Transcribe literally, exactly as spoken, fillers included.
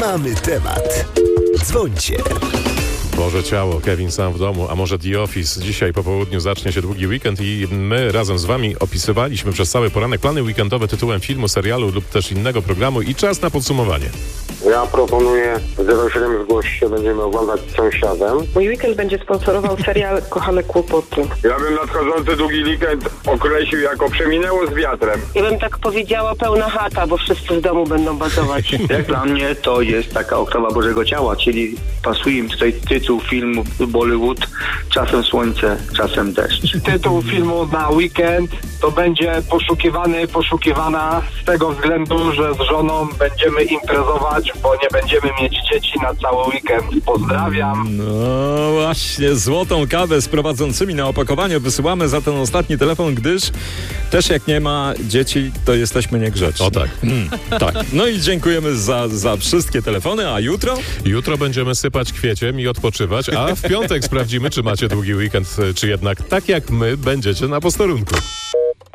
Mamy temat. Dzwońcie. Boże ciało, Kevin sam w domu, a może The Office. Dzisiaj po południu zacznie się długi weekend i my razem z wami opisywaliśmy przez cały poranek plany weekendowe tytułem filmu, serialu lub też innego programu i czas na podsumowanie. Ja proponuję zero siedem zgłoś się, będziemy oglądać z sąsiadem. Mój weekend będzie sponsorował serial Kochane Kłopoty. Ja bym nadchodzący długi weekend określił jako przeminęło z wiatrem. Ja bym tak powiedziała pełna chata, bo wszyscy w domu będą bazować. Jak dla mnie to jest taka oktawa Bożego Ciała, czyli pasuje mi tutaj tytuł filmu Bollywood, czasem słońce, czasem deszcz. Tytuł filmu na weekend to będzie poszukiwany, poszukiwana z tego względu, że z żoną będziemy imprezować, bo nie będziemy mieć dzieci na cały weekend. Pozdrawiam. No właśnie, złotą kawę z prowadzącymi na opakowaniu wysyłamy za ten ostatni telefon, gdyż też jak nie ma dzieci, to jesteśmy niegrzeczni. O tak. Hmm, tak. No i dziękujemy za, za wszystkie telefony, a jutro? Jutro będziemy sypać kwieciem i odpoczywać, a w piątek sprawdzimy, czy macie długi weekend, czy jednak tak jak my będziecie na posterunku.